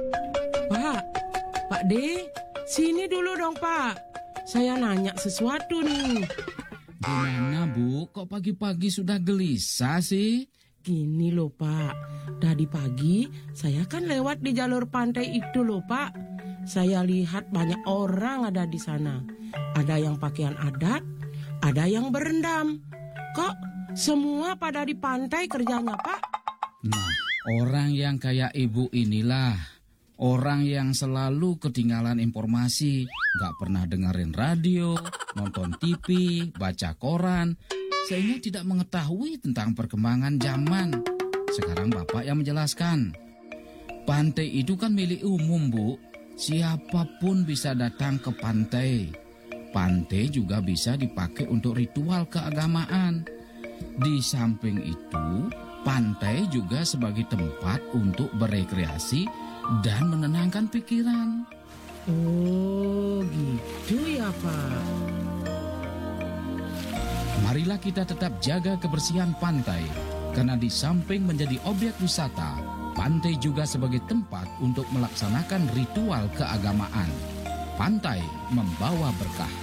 Pak, Pak D, sini dulu dong Pak. Saya nanya sesuatu nih. Gimana Bu, kok pagi-pagi sudah gelisah sih? Gini loh Pak, tadi pagi saya kan lewat di jalur pantai itu loh Pak. Saya lihat banyak orang ada di sana. Ada yang pakaian adat, ada yang berendam. Kok semua pada di pantai kerjanya Pak? Nah, orang yang kayak Ibu inilah orang yang selalu ketinggalan informasi, gak pernah dengerin radio, nonton TV, baca koran, sehingga tidak mengetahui tentang perkembangan zaman. Sekarang Bapak yang menjelaskan. Pantai itu kan milik umum, Bu. Siapapun bisa datang ke pantai. Pantai juga bisa dipakai untuk ritual keagamaan. Di samping itu, pantai juga sebagai tempat untuk berekreasi dan menenangkan pikiran. Oh gitu ya Pak. Marilah kita tetap jaga kebersihan pantai, karena di samping menjadi objek wisata, pantai juga sebagai tempat untuk melaksanakan ritual keagamaan. Pantai membawa berkah.